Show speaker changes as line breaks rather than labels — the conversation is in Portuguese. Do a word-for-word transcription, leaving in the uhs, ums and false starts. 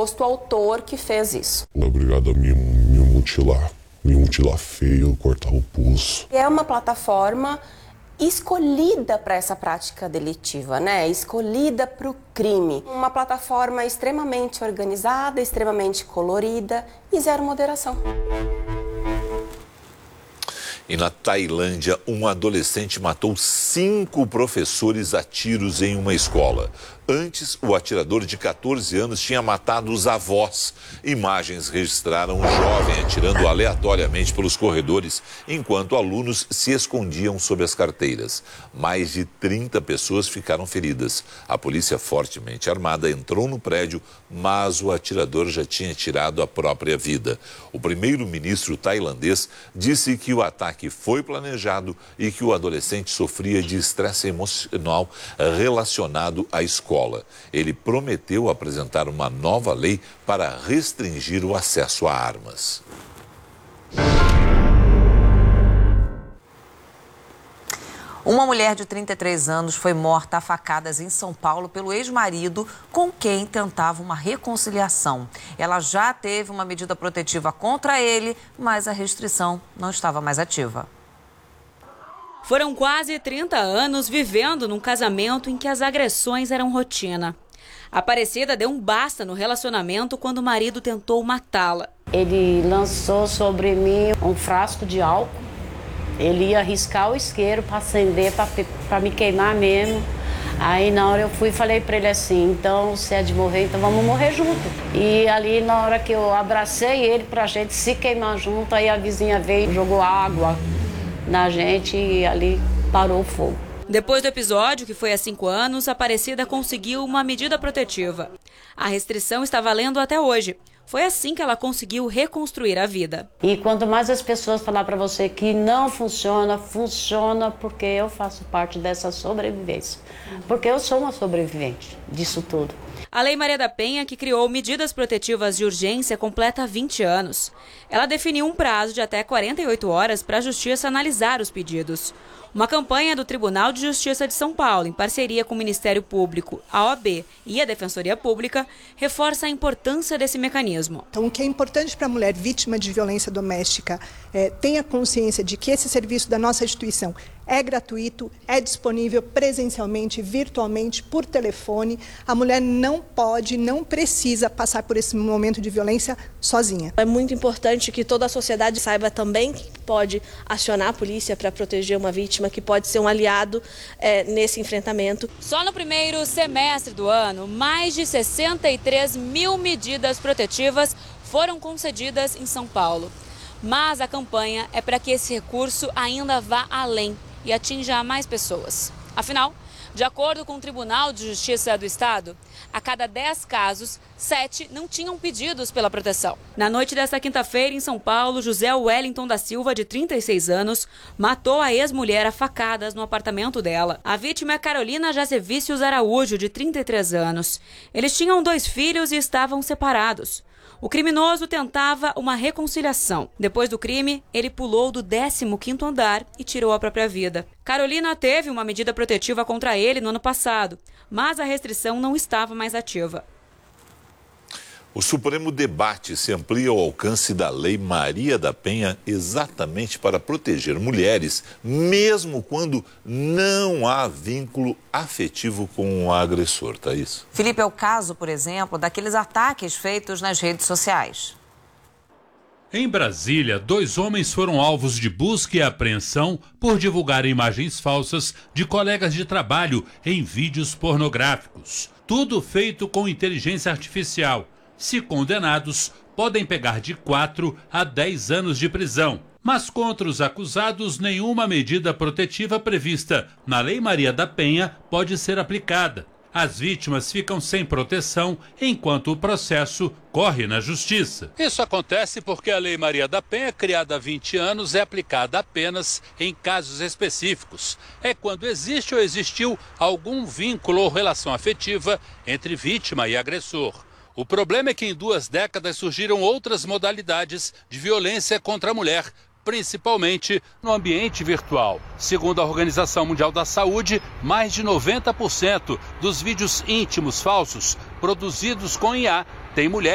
suposto autor que fez isso.
Obrigado a me, me mutilar, me mutilar feio, cortar o pulso.
É uma plataforma escolhida para essa prática delitiva, né? Escolhida para o crime. Uma plataforma extremamente organizada, extremamente colorida e zero moderação.
E na Tailândia, um adolescente matou cinco professores a tiros em uma escola. Antes, o atirador de quatorze anos tinha matado os avós. Imagens registraram um jovem atirando aleatoriamente pelos corredores, enquanto alunos se escondiam sob as carteiras. Mais de trinta pessoas ficaram feridas. A polícia, fortemente armada, entrou no prédio, mas o atirador já tinha tirado a própria vida. O primeiro-ministro tailandês disse que o ataque foi planejado e que o adolescente sofria de estresse emocional relacionado à escola. Ele prometeu apresentar uma nova lei para restringir o acesso a armas.
Uma mulher de trinta e três anos foi morta a facadas em São Paulo pelo ex-marido, com quem tentava uma reconciliação. Ela já teve uma medida protetiva contra ele, mas a restrição não estava mais ativa.
Foram quase trinta anos vivendo num casamento em que as agressões eram rotina. A Aparecida deu um basta no relacionamento quando o marido tentou matá-la.
Ele lançou sobre mim um frasco de álcool. Ele ia riscar o isqueiro para acender, para me queimar mesmo. Aí na hora eu fui e falei para ele assim, então se é de morrer, então vamos morrer junto. E ali na hora que eu abracei ele pra gente se queimar junto, aí a vizinha veio e jogou água na gente e ali parou o fogo.
Depois do episódio, que foi há cinco anos, a Aparecida conseguiu uma medida protetiva. A restrição está valendo até hoje. Foi assim que ela conseguiu reconstruir a vida.
E quanto mais as pessoas falar para você que não funciona, funciona porque eu faço parte dessa sobrevivência. Porque eu sou uma sobrevivente disso tudo.
A Lei Maria da Penha, que criou medidas protetivas de urgência, completa vinte anos. Ela definiu um prazo de até quarenta e oito horas para a Justiça analisar os pedidos. Uma campanha do Tribunal de Justiça de São Paulo, em parceria com o Ministério Público, a O A B e a Defensoria Pública, reforça a importância desse mecanismo.
Então, o que é importante para a mulher vítima de violência doméstica é tenha consciência de que esse serviço da nossa instituição é gratuito, é disponível presencialmente, virtualmente, por telefone. A mulher não pode, não precisa passar por esse momento de violência sozinha.
É muito importante que toda a sociedade saiba também que pode acionar a polícia para proteger uma vítima, que pode ser um aliado é, nesse enfrentamento.
Só no primeiro semestre do ano, mais de sessenta e três mil medidas protetivas foram concedidas em São Paulo. Mas a campanha é para que esse recurso ainda vá além e atinja mais pessoas. Afinal, de acordo com o Tribunal de Justiça do Estado, a cada dez casos, sete não tinham pedidos pela proteção. Na noite desta quinta-feira, em São Paulo, José Wellington da Silva, de trinta e seis anos, matou a ex-mulher a facadas no apartamento dela. A vítima é Carolina Jazevicius Araújo, de trinta e três anos. Eles tinham dois filhos e estavam separados. O criminoso tentava uma reconciliação. Depois do crime, ele pulou do décimo quinto andar e tirou a própria vida. Carolina teve uma medida protetiva contra ele no ano passado, mas a restrição não estava mais ativa.
O Supremo debate se amplia o alcance da Lei Maria da Penha exatamente para proteger mulheres, mesmo quando não há vínculo afetivo com o agressor, tá isso?
Felipe, é o caso, por exemplo, daqueles ataques feitos nas redes sociais.
Em Brasília, dois homens foram alvos de busca e apreensão por divulgar imagens falsas de colegas de trabalho em vídeos pornográficos. Tudo feito com inteligência artificial. Se condenados, podem pegar de quatro a dez anos de prisão. Mas contra os acusados, nenhuma medida protetiva prevista na Lei Maria da Penha pode ser aplicada. As vítimas ficam sem proteção enquanto o processo corre na Justiça.
Isso acontece porque a Lei Maria da Penha, criada há vinte anos, é aplicada apenas em casos específicos. É quando existe ou existiu algum vínculo ou relação afetiva entre vítima e agressor. O problema é que em duas décadas surgiram outras modalidades de violência contra a mulher, principalmente no ambiente virtual. Segundo a Organização Mundial da Saúde, mais de noventa por cento dos vídeos íntimos falsos produzidos com I A têm mulheres